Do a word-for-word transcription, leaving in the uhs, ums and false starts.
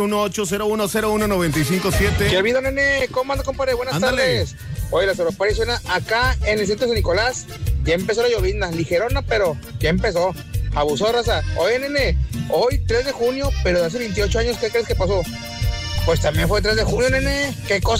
uno ocho cero uno cero uno nueve cinco siete. ¿Qué olvido, nene? ¿Cómo anda, compadre? Buenas Ándale. tardes. Oye, la sorpresa suena acá en el centro de San Nicolás. Ya empezó la llovizna, ligerona, pero ya empezó. Abusó, raza. Oye, nene, hoy tres de junio, pero de hace veintiocho años, ¿qué crees que pasó? Pues también fue tres de junio, nene. ¿Qué cosa?